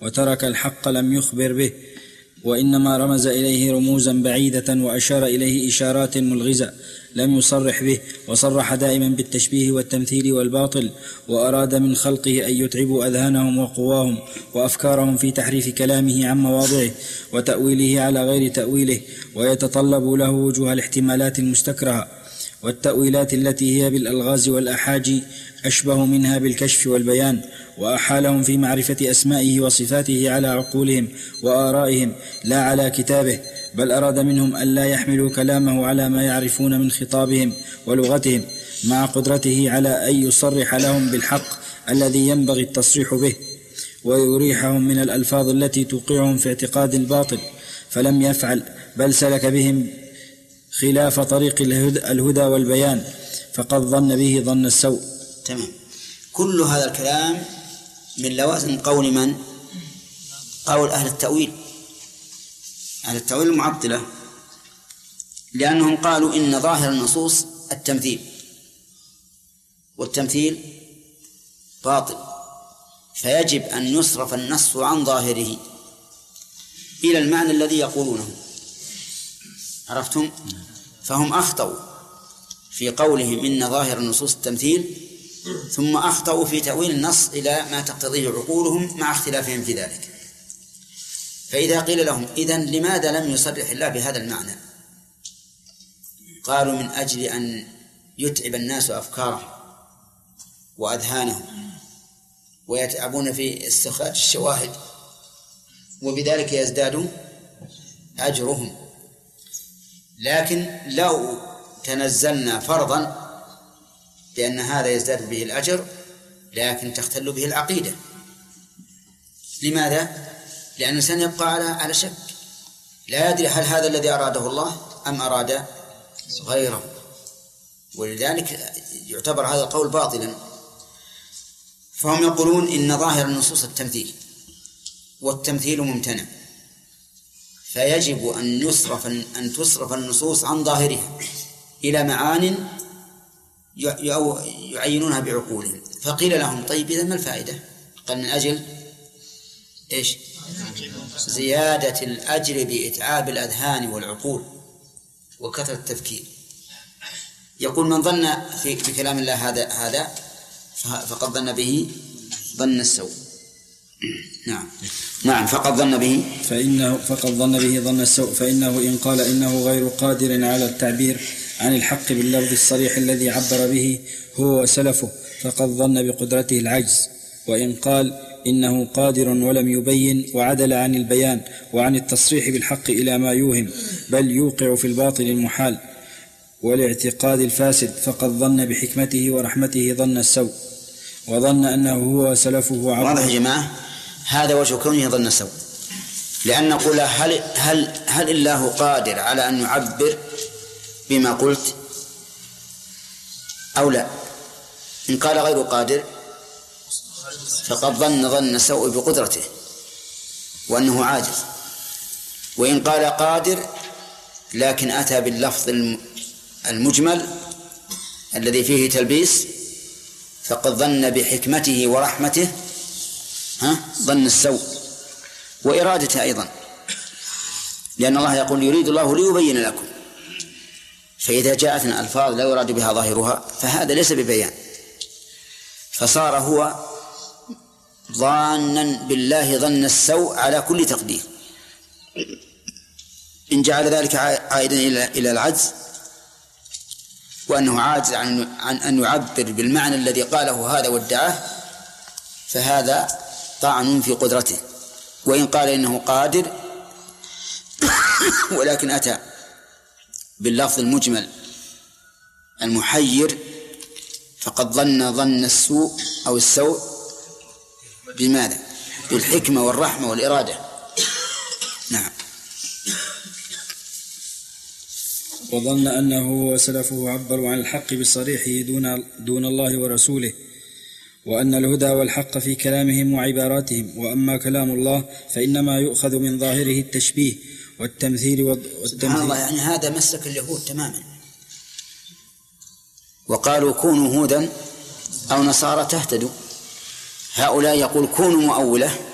وترك الحق لم يخبر به، وإنما رمز إليه رموزا بعيدة وأشار إليه إشارات ملغزة لم يصرح به، وصرح دائما بالتشبيه والتمثيل والباطل، وأراد من خلقه أن يتعبوا أذهانهم وقواهم وأفكارهم في تحريف كلامه عن مواضعه وتأويله على غير تأويله، ويتطلب له وجوه الاحتمالات المستكرهة والتأويلات التي هي بالألغاز والأحاجي أشبه منها بالكشف والبيان، وأحالهم في معرفة أسمائه وصفاته على عقولهم وآرائهم لا على كتابه، بل أراد منهم أن لا يحملوا كلامه على ما يعرفون من خطابهم ولغتهم، مع قدرته على أن يصرح لهم بالحق الذي ينبغي التصريح به، ويريحهم من الألفاظ التي توقعهم في اعتقاد الباطل، فلم يفعل، بل سلك بهم خلاف طريق الهدى والبيان، فقد ظن به ظن السوء. تمام. كل هذا الكلام من لوازم قول من؟ قول أهل التأويل، أهل التأويل المعطلة، لأنهم قالوا إن ظاهر النصوص التمثيل، والتمثيل باطل، فيجب أن يصرف النص عن ظاهره إلى المعنى الذي يقولونه. عرفتم؟ فهم أخطأوا في قولهم إن ظاهر النصوص التمثيل، ثم أخطأوا في تأويل النص إلى ما تقتضيه عقولهم مع اختلافهم في ذلك. فإذا قيل لهم إذن لماذا لم يصرح الله بهذا المعنى؟ قالوا من أجل أن يتعب الناس أفكارهم وأذهانهم ويتعبون في استخراج الشواهد، وبذلك يزداد أجرهم. لكن لو تنزلنا فرضا بأن هذا يزداد به الأجر لكن تختل به العقيدة. لماذا؟ لأن الإنسان يبقى على شك، لا يدري هل هذا الذي أراده الله أم أراد غيره، ولذلك يعتبر هذا القول باطلا. فهم يقولون إن ظاهر النصوص التمثيل، والتمثيل ممتنع، فيجب أن تصرف النصوص عن ظاهرها إلى معان يعينونها بعقولهم. فقيل لهم طيب إذا ما الفائدة؟ قال من أجل إيش؟ زيادة الأجر بإتعاب الأذهان والعقول وكثرة التفكير. يقول من ظن بكلام الله هذا فقد ظن به ظن السوء. نعم فقد ظن به ظن السوء، فإنه إن قال إنه غير قادر على التعبير عن الحق باللفظ الصريح الذي عبر به هو وسلفه فقد ظن بقدرته العجز، وإن قال إنه قادر ولم يبين وعدل عن البيان وعن التصريح بالحق إلى ما يوهم بل يوقع في الباطل المحال والاعتقاد الفاسد فقد ظن بحكمته ورحمته ظن السوء، وظن أنه هو وسلفه واضح يا جماعة؟ هذا وجه كونه ظن السوء، لأن نقول هل الله قادر على أن يعبر بما قلت أو لا؟ إن قال غير قادر فقد ظن السوء بقدرته وأنه عاجز، وإن قال قادر لكن أتى باللفظ المجمل الذي فيه تلبيس فقد ظن بحكمته ورحمته ظن السوء وإرادته أيضا، لأن الله يقول يريد الله ليبين لكم، فإذا جاءتنا ألفاظ لا يراد بها ظاهرها فهذا ليس ببيان، فصار هو ظانا بالله ظن السوء على كل تقدير. إن جعل ذلك عائدا إلى العجز وأنه عاجز عن أن يعبر بالمعنى الذي قاله هذا وادعاه فهذا طعن في قدرته. وإن قال إنه قادر ولكن أتى باللفظ المجمل المحير فقد ظن السوء أو السوء بماذا؟ بالحكمة والرحمة والإرادة. نعم. وظن أنه وسلفه عبروا عن الحق بصريحه دون الله ورسوله، وأن الهدى والحق في كلامهم وعباراتهم، وأما كلام الله فإنما يؤخذ من ظاهره التشبيه والتمثيل سبحان الله، يعني هذا مسلك اليهود تماما، وقالوا كونوا هودا أو نصارى تهتدوا. هؤلاء يقول كونوا مؤولة